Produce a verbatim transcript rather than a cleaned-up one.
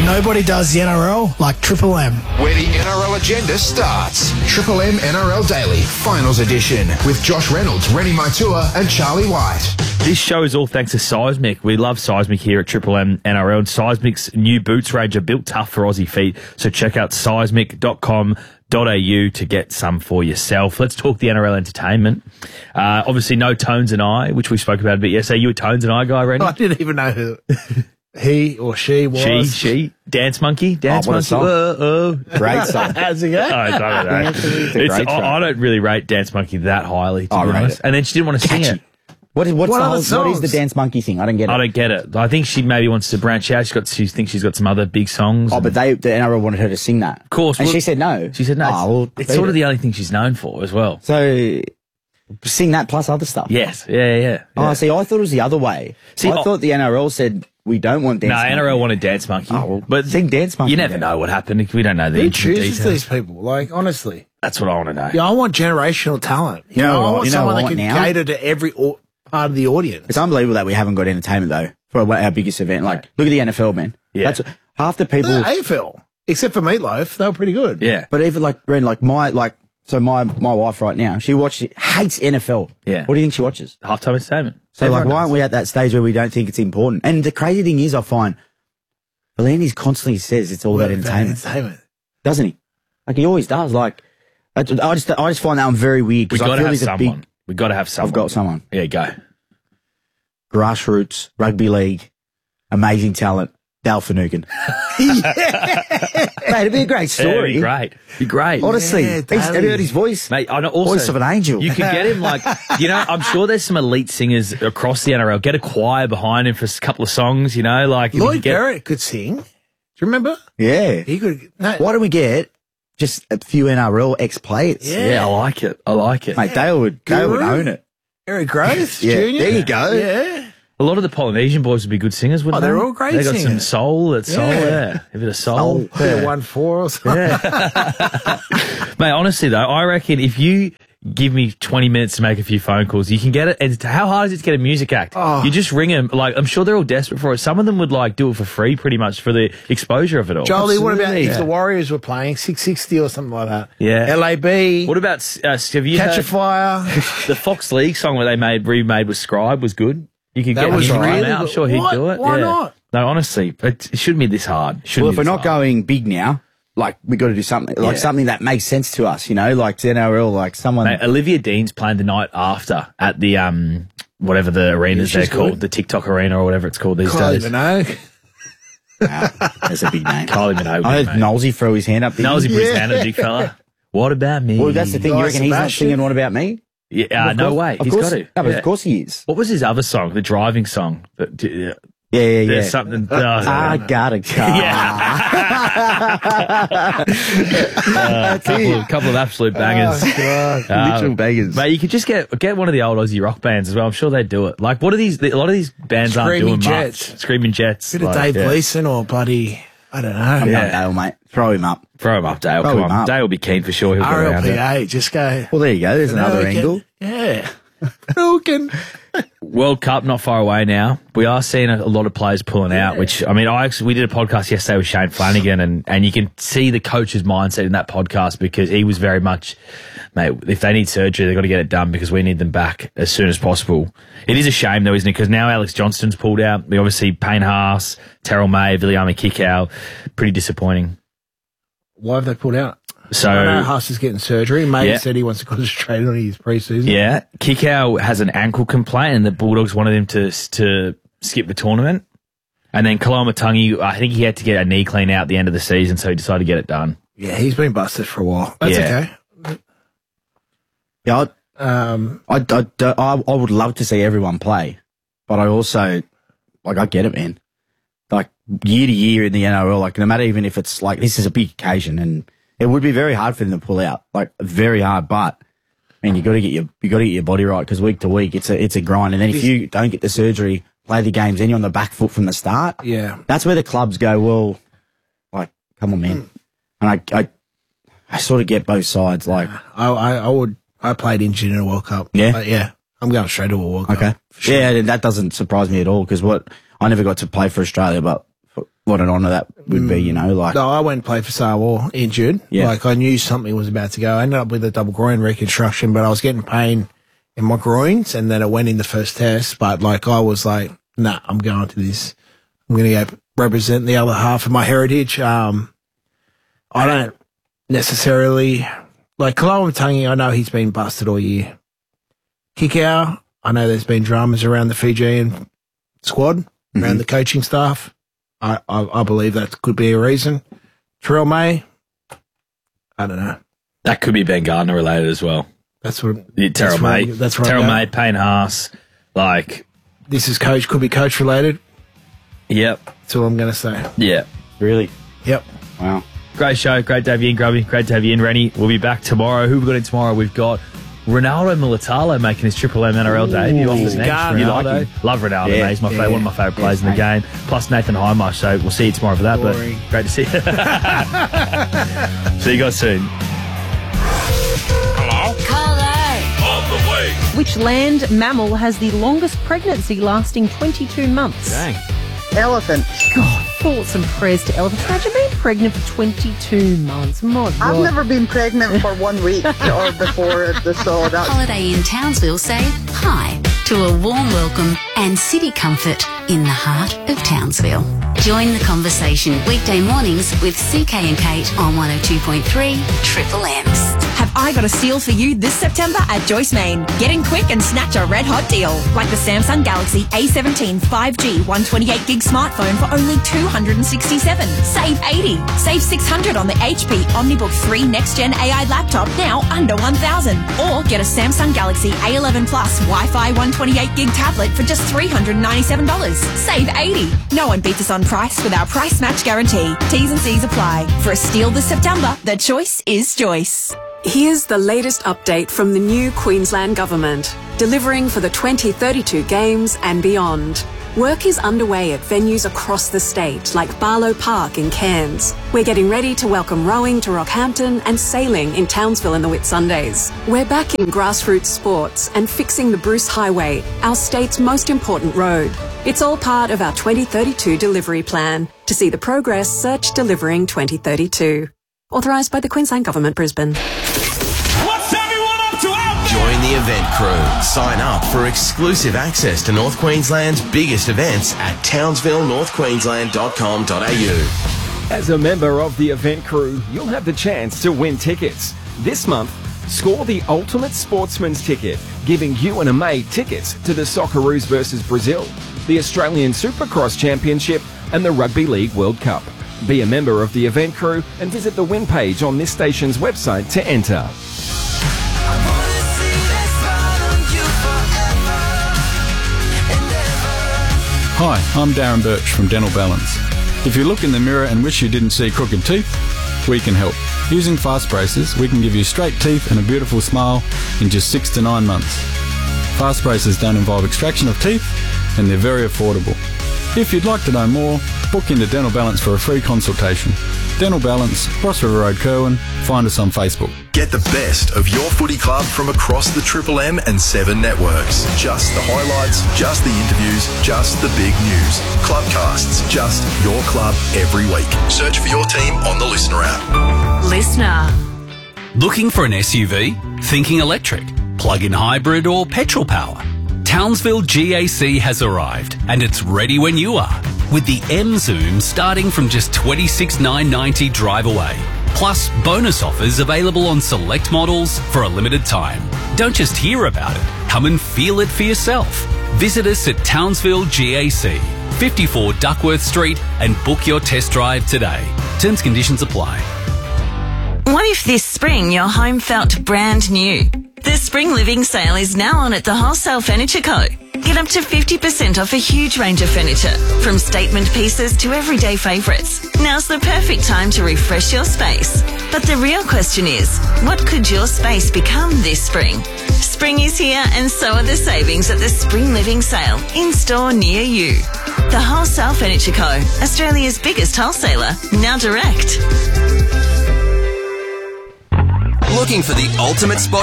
Nobody does the N R L like Triple M. Where the N R L agenda starts. Triple M N R L Daily, Finals Edition, with Josh Reynolds, Rennie Maitua and Charlie White. This show is all thanks to Seismic. We love Seismic here at Triple M N R L, and Seismic's new boots range are built tough for Aussie feet. So check out seismic dot com dot a u to get some for yourself. Let's talk the N R L entertainment. Uh, obviously, no Tones and I, which we spoke about a bit yesterday. You a Tones and I guy, Rennie? I didn't even know who he or she was. She, she, Dance Monkey, Dance Oh, what a Monkey. song. Uh, uh. Great song. How's it go? I don't know. It's a It's, great I, track. I don't really rate Dance Monkey that highly, to I be rate honest. it. And then she didn't want to sing Catchy. it. What is, what's What the other whole, what is the songs? Dance Monkey thing? I don't get it. I don't get it. I think she maybe wants to branch out. She's got. She thinks she's got some other big songs. Oh, and- but they, the N R L wanted her to sing that. Of course, And well- she said no. She said no. Oh, well, it's beat sort it. of the only thing she's known for as well. So, sing that plus other stuff. Yes. Yeah, yeah, yeah. Oh, see, I thought it was the other way. See, I I- thought the N R L said we don't want Dance No, Monkey. N R L wanted Dance Monkey. Oh, well, but sing Dance Monkey You never then. know what happened. We don't know the Who intimate chooses details. these people? Like, honestly. That's what I want to know. Yeah, I want generational talent. You You know know, I what- want you know someone what that can now? cater to every au- part of the audience. It's unbelievable that we haven't got entertainment, though, for our biggest event. Like, look at the N F L, man. Yeah. That's half the people. The A F L, except for Meatloaf, they were pretty good. Yeah. But even like, Ren, like my, like, so my, my wife right now, she watches, hates N F L. Yeah. What do you think she watches? Halftime entertainment. So, like, Everyone why does. aren't we at that stage where we don't think it's important? And the crazy thing is, I find, Valenti's constantly says it's all about entertainment, entertainment. doesn't he? Like, he always does. Like, I, I just, I just find that one very weird We because got I to feel have he's a someone. big We got to have someone. I've got someone. Yeah, go. grassroots rugby league, amazing talent, Dale Finucane. Mate, it'd be a great Yeah, story. it'd be great. It'd be great. Honestly, Yeah, he's, Dale. have you heard his voice? Mate, I know also, Voice of an angel. You could get him like, you know, I'm sure there's some elite singers across the N R L. Get a choir behind him for a couple of songs, you know, like. if you Lloyd could get, Barrett could sing. Do you remember? Yeah. He could. No, Why do we get just a few N R L ex-players? Yeah. Yeah, I like it. I like it. Mate, Dale would, Dale would Guru? own it. Eric Groth Yeah, Junior there you go. Yeah. A lot of the Polynesian boys would be good singers, wouldn't Oh, they? they're all great They got some singers. soul. That's soul, Yeah. yeah. A bit of soul. Bit of one four or something. Mate, honestly though, I reckon if you give me twenty minutes to make a few phone calls, you can get it. And how hard is it to get a music act? Oh. You just ring them. Like, I'm sure they're all desperate for it. Some of them would like do it for free pretty much for the exposure of it all. Jolie, what about Absolutely. if the Warriors were playing six sixty or something like that? Yeah. L A B, What about, uh, have you Catch a heard Fire. the Fox League song where they made, remade with Scribe was good? You could That get was him to come really out. I'm good. sure he'd What? do it. Why yeah. not? No, honestly, it, it shouldn't be this hard. It shouldn't Well, be if we're this not hard. going big now, like, we got to do something, like Yeah. something that makes sense to us, you know, like N R L, like someone. Mate, Olivia Dean's playing the night after at the um whatever the arenas Yeah, they're she's called, good. the TikTok arena or whatever it's called these Kylie days. Minogue. Wow, that's a big name. Kylie Minogue. I heard mate. Nosey throw his hand up. Didn't Nosy he? put his hand on a big fella. What about me? Well, that's the thing. You Guy reckon he's not Sebastian? singing What About Me? Yeah, uh, Of no course- way. Of He's course, got to. No, but Yeah. of course he is. What was his other song? The driving song. That, uh, Yeah, yeah, yeah. There's something. Oh, I got a car. a couple, of, couple of absolute bangers. Um, Literal bangers. Mate, you could just get get one of the old Aussie rock bands as well. I'm sure they'd do it. Like, what are these? A lot of these bands aren't Screaming doing Jets. much. Screaming Jets. Bit of like, Dave yeah. Gleason or bloody, I don't know. Yeah. Dale, mate. Throw him up. Throw him up, Dale. Throw Come him on. up. Dale will be keen for sure. He'll go R L around P it. A, just go. Well, there you go. There's another No, angle. Yeah. Who can? World Cup not far away now. We are seeing a, a lot of players pulling out, which, I mean, I actually, we did a podcast yesterday with Shane Flanagan, and, and you can see the coach's mindset in that podcast because he was very much, mate, if they need surgery, they've got to get it done because we need them back as soon as possible. It is a shame, though, isn't it? Because now Alex Johnston's pulled out. We obviously, Payne Haas, Terrell May, Viliami Kikau, pretty disappointing. Why have they pulled out? So, I know Haas is getting surgery. May Yeah. said he wants to concentrate on his preseason. yeah, Kikau has an ankle complaint, and the Bulldogs wanted him to to skip the tournament. And then Kalamatangi, I think he had to get a knee clean out at the end of the season, so he decided to get it done. Yeah, he's been busted for a while. That's Yeah. okay. Yeah, Um, I, I, I, I would love to see everyone play, but I also, like, I get it, man. Like, year to year in the N R L, like, no matter even if it's like, this is a big occasion, and it would be very hard for them to pull out, like, very hard, but, man, you got to get your, you got to get your body right, because week to week, it's a, it's a grind, and then if you don't get the surgery, play the games, then you're on the back foot from the start. yeah. That's where the clubs go, well, like, come on, man. And I, I, I sort of get both sides, like, I, I, I would, I played injured in a World Cup. Yeah? But yeah. I'm going straight to a World okay. Cup. for sure. Yeah, that doesn't surprise me at all, because what, I never got to play for Australia, but for, what an honour that would be, you know, like, No, I went and played for Samoa injured. Yeah. Like, I knew something was about to go. I ended up with a double groin reconstruction, but I was getting pain in my groins, and then it went in the first test. But, like, I was like, nah, I'm going to this. I'm going to go represent the other half of my heritage. Um, I don't necessarily, like, Kalawamatangi, I know he's been busted all year. Kikau, I know there's been dramas around the Fijian squad, Mm-hmm. around the coaching staff. I, I, I believe that could be a reason. Terrell May, I don't know. That could be Ben Gardner related as well. That's what. Yeah, Terrell that's where- May. That's right. Terrell May, Payne Haas. Like, This is coach. Could be coach related. yep. That's all I'm going to say. Yeah. really, Yep. wow. Great show. Great to have you in, Grubby. Great to have you in, Rennie. We'll be back tomorrow. Who have we got in tomorrow? We've got Ronaldo Militalo making his Triple M N R L debut off the bench. Ghana. You like Ronaldo. him? Love Ronaldo, Yeah. mate. He's my Yeah. favorite, one of my favourite players in the game. Plus Nathan Heimer. So we'll see you tomorrow for that. Boring. But great to see you. See you guys soon. Which land mammal has the longest pregnancy lasting twenty-two months? Dang. Elephant. God, thoughts and prayers to elephants. Imagine being pregnant for twenty-two months. My I've God. never been pregnant for one week or before this, so that Holiday in Townsville say hi to a warm welcome and city comfort in the heart of Townsville. Join the conversation weekday mornings with C K and Kate on one oh two point three Triple M's. Have I got a steal for you this September at Joyce Main? Get in quick and snatch a red hot deal. Like the Samsung Galaxy A seventeen five G one twenty-eight gig smartphone for only two hundred sixty-seven dollars. Save eighty dollars. Save six hundred dollars on the H P OmniBook three Next Gen A I laptop, now under one thousand dollars. Or get a Samsung Galaxy A eleven Plus Wi-Fi one twenty-eight gig tablet for just three hundred ninety-seven dollars. Save eighty dollars. No one beats us on price with our price match guarantee. T's and C's apply. For a steal this September, the choice is Joyce. Here's the latest update from the new Queensland Government, delivering for the twenty thirty-two Games and beyond. Work is underway at venues across the state, like Barlow Park in Cairns. We're getting ready to welcome rowing to Rockhampton and sailing in Townsville in the Whitsundays. We're back in grassroots sports and fixing the Bruce Highway, our state's most important road. It's all part of our twenty thirty-two delivery plan. To see the progress, search Delivering twenty thirty-two. Authorised by the Queensland Government, Brisbane. Join the event crew. Sign up for exclusive access to North Queensland's biggest events at townsville north queensland dot com dot a u. As a member of the event crew, you'll have the chance to win tickets. This month, score the ultimate sportsman's ticket, giving you and a mate tickets to the Socceroos versus Brazil, the Australian Supercross Championship and the Rugby League World Cup. Be a member of the event crew and visit the win page on this station's website to enter. Hi, I'm Darren Birch from Dental Balance. If you look in the mirror and wish you didn't see crooked teeth, we can help. Using Fast Braces, we can give you straight teeth and a beautiful smile in just six to nine months. Fast Braces don't involve extraction of teeth and they're very affordable. If you'd like to know more, book into Dental Balance for a free consultation. Dental Balance, Ross River Road, Kerwin. Find us on Facebook. Get the best of your footy club from across the Triple M and Seven networks. Just the highlights, just the interviews, just the big news. Clubcasts, just your club every week. Search for your team on the Listener app. Listener. Looking for an S U V? Thinking electric, plug-in hybrid or petrol power? Townsville G A C has arrived and it's ready when you are. With the M Zoom starting from just twenty-six thousand nine hundred ninety dollars drive away. Plus bonus offers available on select models for a limited time. Don't just hear about it, come and feel it for yourself. Visit us at Townsville G A C, fifty-four Duckworth Street and book your test drive today. Terms and conditions apply. What if this spring your home felt brand new? The Spring Living Sale is now on at the Wholesale Furniture Co. Get up to fifty percent off a huge range of furniture, from statement pieces to everyday favourites. Now's the perfect time to refresh your space. But the real question is, what could your space become this spring? Spring is here and so are the savings at the Spring Living Sale, in store near you. The Wholesale Furniture Co., Australia's biggest wholesaler, now direct. Looking for the ultimate spot